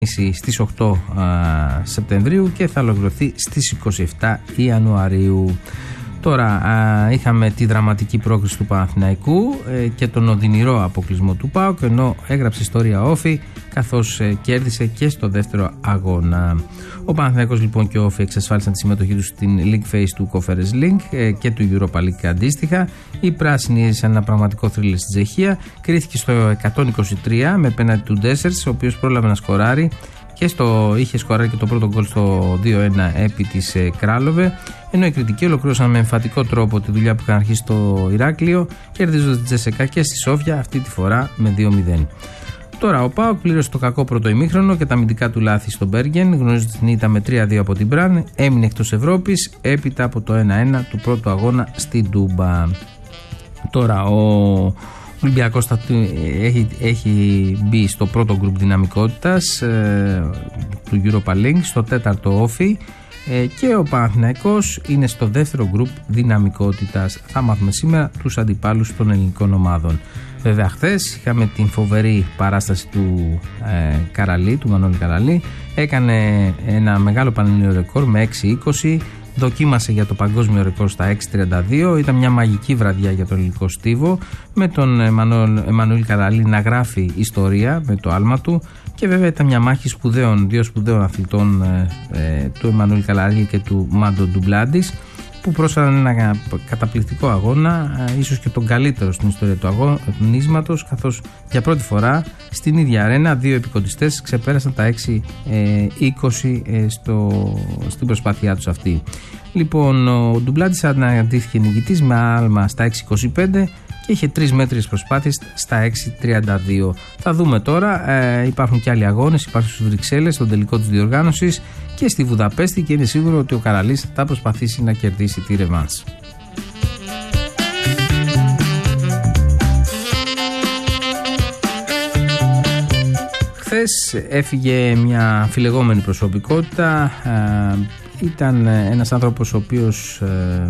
στις 8 Σεπτεμβρίου και θα ολοκληρωθεί στις 27 Ιανουαρίου. Τώρα είχαμε τη δραματική πρόκριση του Παναθηναϊκού και τον οδυνηρό αποκλεισμό του ΠΑΟΚ, ενώ έγραψε ιστορία όφη καθώς κέρδισε και στο δεύτερο αγώνα. Ο Παναθηναϊκός λοιπόν και ο όφη εξασφάλισαν τη συμμετοχή τους στην League Phase του Conference League και του Europa League αντίστοιχα. Οι πράσινοι έζησαν ένα πραγματικό θρύλ στην Τσεχία. Κρίθηκε στο 123 με πέναντι του Ντέσσερς, ο οποίος πρόλαβε να σκοράρει και είχε σκοράρει και το πρώτο γκολ στο 2-1 επί της Κράλοβε, ενώ οι κριτικοί ολοκλήρωσαν με εμφατικό τρόπο τη δουλειά που είχαν αρχίσει στο Ηράκλειο, κερδίζοντας την Τζεσεκά και στη Σόφια, αυτή τη φορά με 2-0. Τώρα ο ΠΑΟΚ πλήρωσε το κακό πρώτο ημίχρονο και τα αμυντικά του λάθη στο Μπέργεν, γνωρίζοντας την ήττα με 3-2 από την Μπραν, έμεινε εκτός Ευρώπης έπειτα από το 1-1 του πρώτου αγώνα στην Τούμπα. Τώρα ο Ολυμπιακός έχει μπει στο πρώτο γκρουπ δυναμικότητας του Europa League, στο τέταρτο όφι, και ο Παναθηναϊκός είναι στο δεύτερο γκρουπ δυναμικότητας. Θα μάθουμε σήμερα τους αντιπάλους των ελληνικών ομάδων. Βέβαια χθες είχαμε την φοβερή παράσταση του Καραλή, του Μανώλη Καραλή. Έκανε ένα μεγάλο πανελλήνιο ρεκόρ με 6-20. Δοκίμασε για το παγκόσμιο ρεκόρ στα 6.32. Ήταν μια μαγική βραδιά για τον ελληνικό στίβο, με τον Εμμανουήλ Καραλή να γράφει ιστορία με το άλμα του. Και βέβαια ήταν μια μάχη δύο σπουδαίων αθλητών, του Εμμανουήλ Καραλή και του Μάντο Ντουμπλάντης, που πρόσφεραν ένα καταπληκτικό αγώνα, ίσως και τον καλύτερο στην ιστορία του αγωνίσματος, καθώς για πρώτη φορά στην ίδια αρένα δύο επικοντιστές ξεπέρασαν τα 6-20 στην προσπάθειά τους αυτή. Λοιπόν, ο Ντουμπλάντης αναδείχθηκε νικητής με άλμα στα 6-25 και είχε 3 μέτριες προσπάθειες στα 6.32. Θα δούμε τώρα, υπάρχουν και άλλοι αγώνες, υπάρχουν στις Βρυξέλλες, στον τελικό της διοργάνωσης και στη Βουδαπέστη, και είναι σίγουρο ότι ο Καραλής θα προσπαθήσει να κερδίσει τη ρεβάνς. Χθες έφυγε μια φιλεγόμενη προσωπικότητα, ήταν ένας άνθρωπος ο οποίος...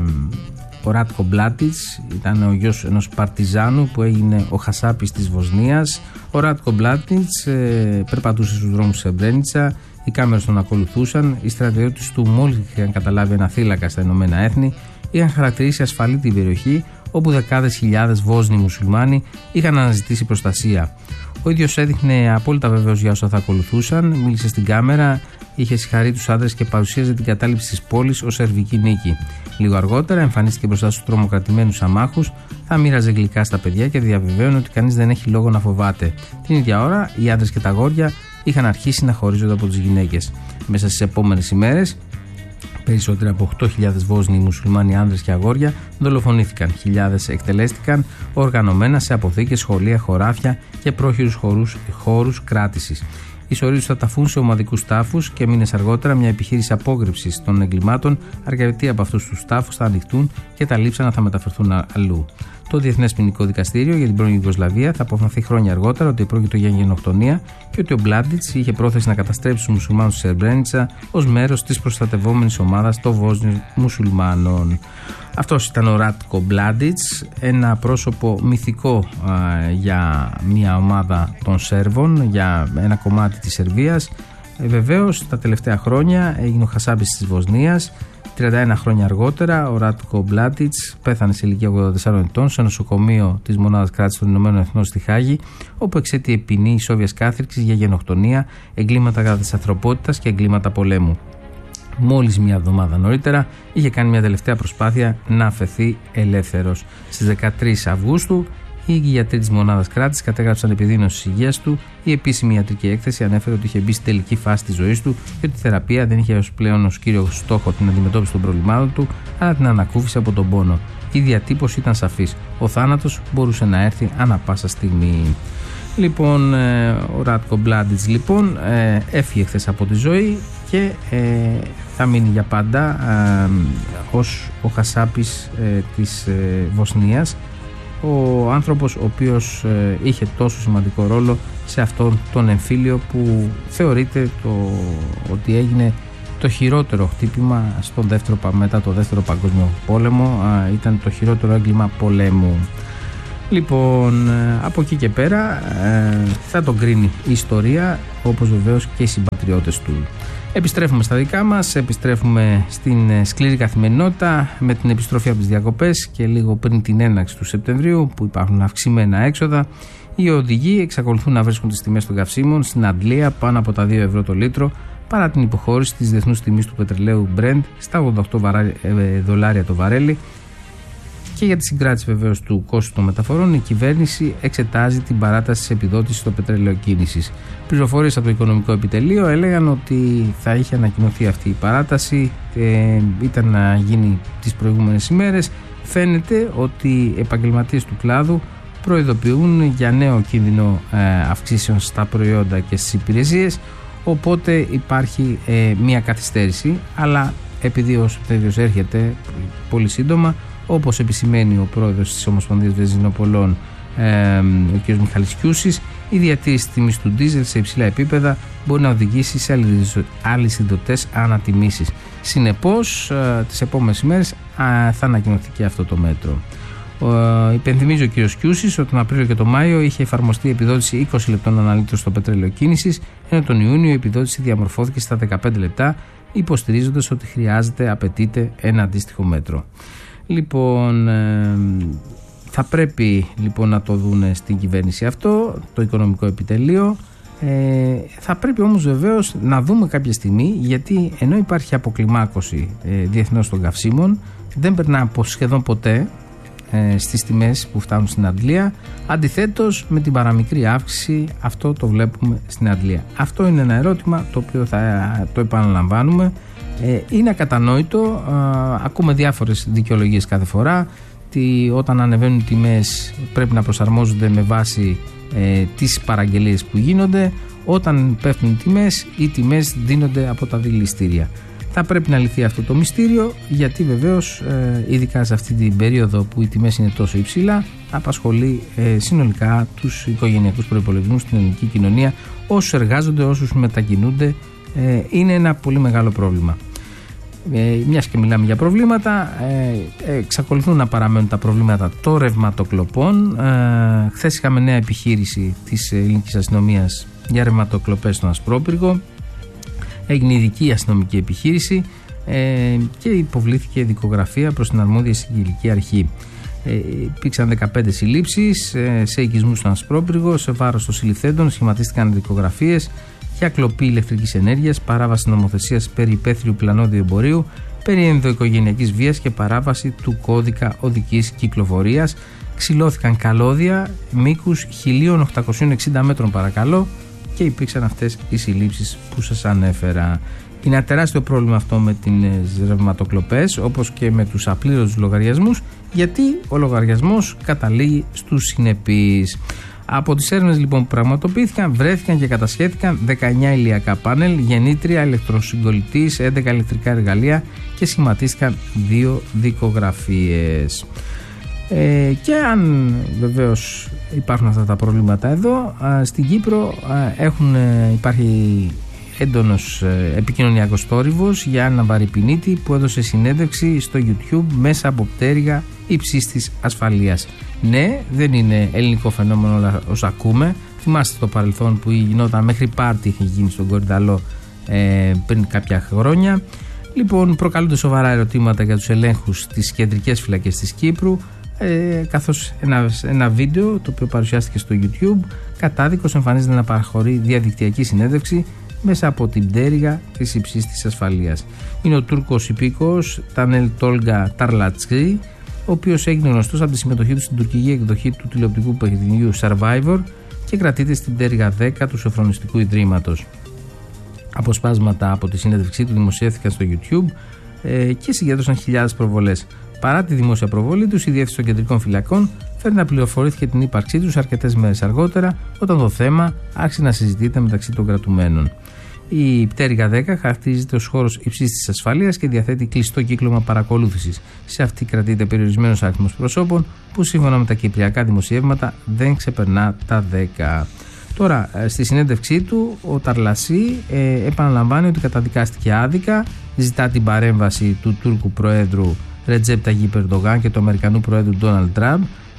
Ο Ράτκο Μπλάτιτς ήταν ο γιος ενός παρτιζάνου που έγινε ο Χασάπης της Βοσνίας. Ο Ράτκο Μπλάτιτς περπατούσε στους δρόμους της Σρεμπρένιτσα, οι κάμερες τον ακολουθούσαν, οι στρατιώτες του μόλις είχαν καταλάβει ένα θύλακα στα Ηνωμένα Έθνη, είχαν χαρακτηρίσει ασφαλή την περιοχή όπου δεκάδες χιλιάδες Βόσνοι μουσουλμάνοι είχαν αναζητήσει προστασία. Ο ίδιος έδειχνε απόλυτα βέβαιος για όσα θα ακολουθούσαν, μίλησε στην κάμερα, είχε συγχαρεί τους άντρες και παρουσίαζε την κατάληψη της πόλης ως σερβική νίκη. Λίγο αργότερα εμφανίστηκε μπροστά στους τρομοκρατημένους αμάχους, θα μοίραζε γλυκά στα παιδιά και διαβεβαίωνε ότι κανείς δεν έχει λόγο να φοβάται. Την ίδια ώρα, οι άντρες και τα αγόρια είχαν αρχίσει να χωρίζονται από τις γυναίκες. Μέσα στις επόμενες ημέρες, περισσότεροι από 8.000 Βόσνοι μουσουλμάνοι άνδρες και αγόρια δολοφονήθηκαν. Χιλιάδες εκτελέστηκαν οργανωμένα σε αποθήκες, σχολεία, χωράφια και πρόχειρους χώρους κράτησης. Οι σωροί θα ταφούν σε ομαδικούς τάφους και μήνες αργότερα μια επιχείρηση απόγρυψης των εγκλημάτων, αρκετοί από αυτούς τους τάφους θα ανοιχτούν και τα λείψανα θα μεταφερθούν αλλού. Το Διεθνές Ποινικό Δικαστήριο για την πρώην Ιουγκοσλαβία θα αποφανθεί χρόνια αργότερα ότι πρόκειται για γενοκτονία και ότι ο Μπλάντιτς είχε πρόθεση να καταστρέψει τους μουσουλμάνους της Σρεμπρένιτσα ως μέρος της προστατευόμενης ομάδας των Βόσνιων μουσουλμάνων. Αυτός ήταν ο Ράτκο Μπλάντιτς, ένα πρόσωπο μυθικό για μια ομάδα των Σέρβων, για ένα κομμάτι της Σερβίας. Βεβαίως τα τελευταία χρόνια έγινε ο Χασάπης της Βοσνίας. 31 χρόνια αργότερα ο Ράτκο Μπλάντιτς πέθανε σε ηλικία 84 ετών σε νοσοκομείο της Μονάδας Κράτησης των Ηνωμένων Εθνών στη Χάγη, όπου εξέτειε ποινή ισόβιας κάθριξης για γενοκτονία, εγκλήματα κατά της ανθρωπότητας και εγκλήματα πολέμου. Μόλις μια εβδομάδα νωρίτερα είχε κάνει μια τελευταία προσπάθεια να αφαιθεί ελεύθερος. Στις 13 Αυγούστου οι γιατροί της Μονάδας Κράτησης κατέγραψαν επιδείνωση της υγείας του. Η επίσημη ιατρική έκθεση ανέφερε ότι είχε μπει στη τελική φάση της ζωής του και ότι η θεραπεία δεν είχε πλέον ως κύριο στόχο την αντιμετώπιση των προβλημάτων του, αλλά την ανακούφιση από τον πόνο. Η διατύπωση ήταν σαφής. Ο θάνατος μπορούσε να έρθει ανά πάσα στιγμή. Λοιπόν, ο Ράτκο Μπλάντιτς λοιπόν έφυγε χθες από τη ζωή και θα μείνει για πάντα ως ο Χασάπης της Βοσνίας, ο άνθρωπος ο οποίος είχε τόσο σημαντικό ρόλο σε αυτόν τον εμφύλιο που θεωρείται ότι έγινε το χειρότερο χτύπημα μετά το δεύτερο παγκόσμιο πόλεμο, ήταν το χειρότερο έγκλημα πολέμου. Λοιπόν, από εκεί και πέρα θα τον κρίνει η ιστορία, όπως βεβαίως και οι συμπατριώτες του. Επιστρέφουμε στα δικά μας, επιστρέφουμε στην σκληρή καθημερινότητα με την επιστροφή από τις διακοπές και λίγο πριν την έναρξη του Σεπτεμβρίου, που υπάρχουν αυξημένα έξοδα. Οι οδηγοί εξακολουθούν να βρίσκουν τις τιμές των καυσίμων στην Αγγλία πάνω από τα 2 ευρώ το λίτρο, παρά την υποχώρηση της διεθνούς τιμής του πετρελαίου Brent στα 88 δολάρια το βαρέλι. Και για τη συγκράτηση βεβαίως του κόστου των μεταφορών, η κυβέρνηση εξετάζει την παράταση της επιδότησης στο πετρέλαιο κίνησης. Πληροφορίες από το Οικονομικό Επιτελείο έλεγαν ότι θα είχε ανακοινωθεί αυτή η παράταση, ήταν να γίνει τις προηγούμενες ημέρες. Φαίνεται ότι οι επαγγελματίες του κλάδου προειδοποιούν για νέο κίνδυνο αυξήσεων στα προϊόντα και στις υπηρεσίες, οπότε υπάρχει μια καθυστέρηση, αλλά επειδή ο Σεπτέμβριος έρχεται πολύ σύντομα, όπως επισημαίνει ο πρόεδρος της Ομοσπονδίας Βενζινοπολών, ο κ. Μιχάλης Κιούσης, η διατήρηση της τιμής του ντίζελ σε υψηλά επίπεδα μπορεί να οδηγήσει σε αλυσιδωτές ανατιμήσεις. Συνεπώς, τις επόμενες ημέρες θα ανακοινωθεί και αυτό το μέτρο. Υπενθυμίζει ο κ. Κιούσης ότι τον Απρίλιο και τον Μάιο είχε εφαρμοστεί επιδότηση 20 λεπτών ανά λίτρο στο πετρέλαιο κίνησης, ενώ τον Ιούνιο η επιδότηση διαμορφώθηκε στα 15 λεπτά, υποστηρίζοντας ότι απαιτείται ένα αντίστοιχο μέτρο. Λοιπόν, θα πρέπει λοιπόν να το δούνε στην κυβέρνηση αυτό, το Οικονομικό Επιτελείο. Θα πρέπει όμως βεβαίως να δούμε κάποια στιγμή, γιατί ενώ υπάρχει αποκλιμάκωση διεθνώς των καυσίμων, δεν περνά σχεδόν ποτέ στις τιμές που φτάνουν στην Αγγλία. Αντιθέτως, με την παραμικρή αύξηση, αυτό το βλέπουμε στην Αγγλία. Αυτό είναι ένα ερώτημα το οποίο θα το επαναλαμβάνουμε. Είναι ακατανόητο, ακούμε διάφορες δικαιολογίες κάθε φορά, ότι όταν ανεβαίνουν οι τιμές πρέπει να προσαρμόζονται με βάση τις παραγγελίες που γίνονται, όταν πέφτουν οι τιμές δίνονται από τα δηληστήρια. Θα πρέπει να λυθεί αυτό το μυστήριο, γιατί βεβαίως ειδικά σε αυτή την περίοδο που οι τιμές είναι τόσο υψηλά, απασχολεί συνολικά τους οικογενειακούς προϋπολογισμούς στην ελληνική κοινωνία, όσους εργάζονται, όσους μετακινούνται, είναι ένα πολύ μεγάλο πρόβλημα. Μιας και μιλάμε για προβλήματα, εξακολουθούν να παραμένουν τα προβλήματα των ρευματοκλοπών. Χθες είχαμε νέα επιχείρηση της ελληνικής αστυνομίας για ρευματοκλοπές στον Ασπρόπυργο. Έγινε ειδική αστυνομική επιχείρηση και υποβλήθηκε δικογραφία προς την αρμόδια εισαγγελική αρχή. Υπήρξαν 15 συλλήψεις σε οικισμούς στον Ασπρόπυργο. Σε βάρος των συλληφθέντων σχηματίστηκαν δικογραφίες για κλοπή ηλεκτρικής ενέργειας, παράβαση νομοθεσίας περί υπαίθριου πλανόδιου εμπορίου, περί ενδοοικογενειακής βίας και παράβαση του κώδικα οδικής κυκλοφορίας. Ξυλώθηκαν καλώδια μήκους 1.860 μέτρων, παρακαλώ, και υπήρξαν αυτές οι συλλήψεις που σας ανέφερα. Είναι ένα τεράστιο πρόβλημα αυτό με τις ρευματοκλοπές, όπως και με τους απλήρωτους λογαριασμούς, γιατί ο λογαριασμός καταλήγει στους συνεπείς. Από τις έρευνες λοιπόν που πραγματοποιήθηκαν, βρέθηκαν και κατασχέθηκαν 19 ηλιακά πάνελ, γεννήτρια, ηλεκτροσυγκολητής, 11 ηλεκτρικά εργαλεία και σχηματίστηκαν 2 δικογραφίες. Και αν βεβαίως υπάρχουν αυτά τα προβλήματα εδώ, στην Κύπρο υπάρχει έντονος επικοινωνιακός θόρυβος για έναν βαρυπινίτη που έδωσε συνέντευξη στο YouTube μέσα από πτέρυγα υψής της ασφαλείας. Ναι, δεν είναι ελληνικό φαινόμενο όλα όσα ακούμε. Θυμάστε το παρελθόν που γινόταν, μέχρι πάρτι είχε γίνει στον Κορυδαλό πριν κάποια χρόνια. Λοιπόν, προκαλούνται σοβαρά ερωτήματα για τους ελέγχους στις κεντρικές φυλακές της Κύπρου, καθώς ένα βίντεο το οποίο παρουσιάστηκε στο YouTube κατάδικος εμφανίζεται να παραχωρεί διαδικτυακή συνέντευξη μέσα από την πτέρυγα της υψής της ασφαλείας. Είναι ο Τούρκος υπήκοος Τανέλ Τόλγκα Ταρλατσκή, ο οποίος έγινε γνωστός από τη συμμετοχή του στην τουρκική εκδοχή του τηλεοπτικού παιχνιδιού Survivor και κρατείται στην πτέρυγα 10 του Σοφρονιστικού Ιδρύματος. Αποσπάσματα από τη συνέντευξή του δημοσιεύθηκαν στο YouTube και συγκέντρωσαν χιλιάδες προβολές. Παρά τη δημόσια προβολή τους, η διεύθυνση των κεντρικών φυλακών φέρνει να πληροφορήθηκε την ύπαρξή τους αρκετές μέρες αργότερα, όταν το θέμα άρχισε να συζητείται μεταξύ των κρατουμένων. Η πτέρυγα 10 χαρακτηρίζεται ως χώρος υψής της ασφαλείας και διαθέτει κλειστό κύκλωμα παρακολούθησης. Σε αυτή κρατείται περιορισμένος αριθμός προσώπων που σύμφωνα με τα κυπριακά δημοσιεύματα δεν ξεπερνά τα 10. Τώρα, στη συνέντευξή του, ο Ταρλασί επαναλαμβάνει ότι καταδικάστηκε άδικα, ζητά την παρέμβαση του Τούρκου Προέδρου Ρετζέπ Ταγιπ Ερντογάν και του Αμερικανού Προέδρου Ντόναλντ Τραμπ,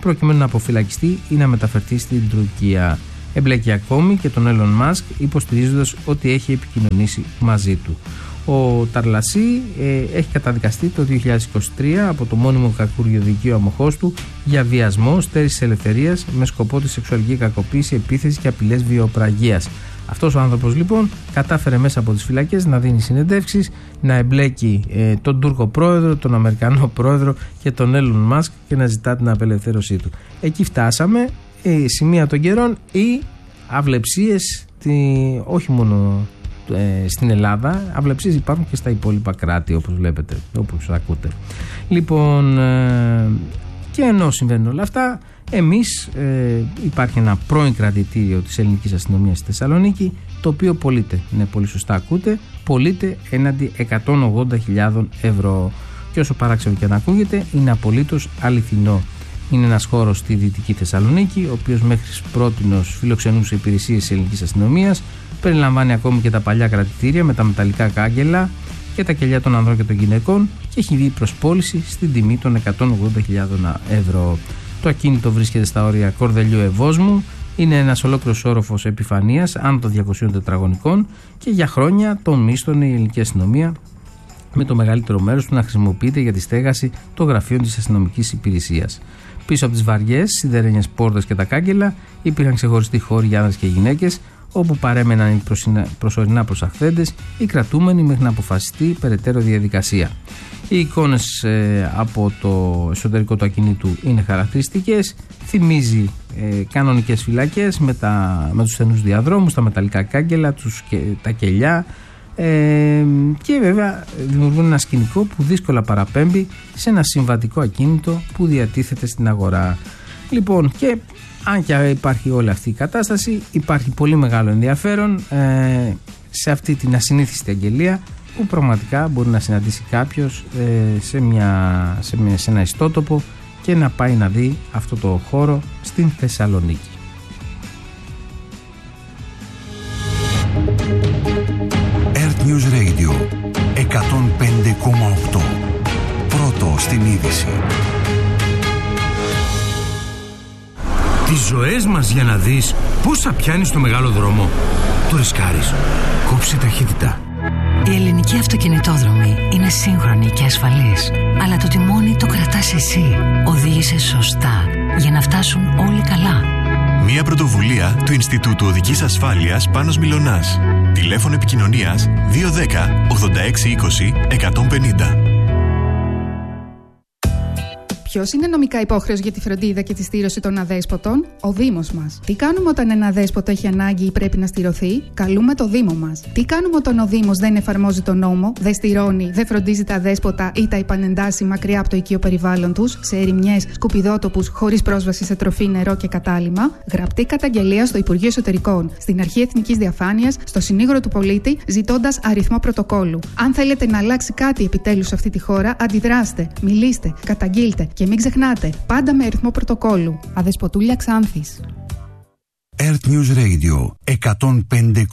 προκειμένου να αποφυλακιστεί ή να μεταφερθεί στην Τουρκία. Εμπλέκει ακόμη και τον Elon Musk, υποστηρίζοντας ότι έχει επικοινωνήσει μαζί του. Ο Ταρλασί έχει καταδικαστεί το 2023 από το μόνιμο κακούργιο δικαίου αμοχώς του για βιασμό, στέρηση ελευθερίας με σκοπό τη σεξουαλική κακοποίηση, επίθεση και απειλές βιοπραγίας. Αυτός ο άνθρωπος λοιπόν κατάφερε μέσα από τις φυλακές να δίνει συνεντεύξεις, να εμπλέκει τον Τούρκο πρόεδρο, τον Αμερικανό πρόεδρο και τον Elon Musk και να ζητά την απελευθέρωσή του. Εκεί φτάσαμε, σημεία των καιρών, ή αυλεψίες όχι μόνο στην Ελλάδα, αυλεψίες υπάρχουν και στα υπόλοιπα κράτη, όπως βλέπετε, όπως ακούτε. Λοιπόν, και ενώ συμβαίνουν όλα αυτά, εμείς υπάρχει ένα πρώην κρατητήριο της ελληνικής αστυνομίας στη Θεσσαλονίκη, το οποίο πωλείται, είναι πολύ σωστά ακούτε, πωλείται έναντι 180.000 ευρώ. Και όσο παράξενο και να ακούγεται, είναι απολύτως αληθινό. Είναι ένας χώρος στη Δυτική Θεσσαλονίκη, ο οποίος μέχρι πρότινος φιλοξενούσε υπηρεσίες της ελληνικής αστυνομίας, περιλαμβάνει ακόμη και τα παλιά κρατητήρια με τα μεταλλικά κάγκελα και τα κελιά των ανδρών και των γυναικών και έχει βγει προς πώληση στην τιμή των 180.000 ευρώ. Το ακίνητο βρίσκεται στα όρια Κορδελιού Ευόσμου, είναι ένας ολόκληρος όροφος επιφανείας άνω των 200 τετραγωνικών και για χρόνια τον μίσθωνε η ελληνική αστυνομία, με το μεγαλύτερο μέρος του να χρησιμοποιείται για τη στέγαση των γραφείων της αστυνομικής υπηρεσίας. Πίσω από τις βαριές σιδερένιες πόρτες και τα κάγκελα υπήρχαν ξεχωριστοί χώροι για άνδρες και γυναίκες, όπου παρέμεναν οι προσωρινά προσαχθέντες ή κρατούμενοι μέχρι να αποφασιστεί περαιτέρω διαδικασία. Οι εικόνες από το εσωτερικό του ακινήτου είναι χαρακτηριστικές, θυμίζει κανονικές φυλακές με τους στενούς διαδρόμους, τα μεταλλικά κάγκελα, τα κελιά, και βέβαια δημιουργούν ένα σκηνικό που δύσκολα παραπέμπει σε ένα συμβατικό ακίνητο που διατίθεται στην αγορά. Λοιπόν, και αν και υπάρχει όλη αυτή η κατάσταση, υπάρχει πολύ μεγάλο ενδιαφέρον σε αυτή την ασυνήθιστη αγγελία που πραγματικά μπορεί να συναντήσει κάποιος σε ένα ιστότοπο και να πάει να δει αυτό το χώρο στην Θεσσαλονίκη. News Radio 105,8. Πρώτο στην είδηση. Τις ζωές μας για να δεις πόσα πιάνει στο μεγάλο δρόμο. Το ρισκάρεις. Κόψε ταχύτητα. Η ελληνική αυτοκινητόδρομη είναι σύγχρονη και ασφαλής, αλλά το τιμόνι το κρατάς εσύ. Οδήγησε σωστά για να φτάσουν όλοι καλά. Μια πρωτοβουλία του Ινστιτούτου Οδικής Ασφάλειας Πάνος Μιλωνάς. Τηλέφωνο επικοινωνίας 210 8620 150. Ποιος είναι νομικά υπόχρεος για τη φροντίδα και τη στήρωση των αδέσποτων? Ο Δήμος μας. Τι κάνουμε όταν ένα αδέσποτο έχει ανάγκη ή πρέπει να στηρωθεί? Καλούμε το Δήμο μας. Τι κάνουμε όταν ο Δήμος δεν εφαρμόζει τον νόμο, δεν στηρώνει, δεν φροντίζει τα αδέσποτα ή τα υπανεντάσει μακριά από το οικείο περιβάλλον τους, σε ερημιές, σκουπιδότοπους, χωρίς πρόσβαση σε τροφή, νερό και κατάλυμμα? Γραπτή καταγγελία στο Υπουργείο Εσωτερικών, στην Αρχή Εθνικής Διαφάνειας, στο Συνήγορο του Πολίτη, ζητώντας αριθμό πρωτοκόλου. Αν θέλετε να αλλάξει κάτι επιτέλους σε αυτή τη χώρα, αντιδράστε, μιλήστε, καταγγείλτε. Και μην ξεχνάτε, πάντα με αριθμό πρωτοκόλου. Αδεσποτούλια Ξάνθης. Earth News Radio 105.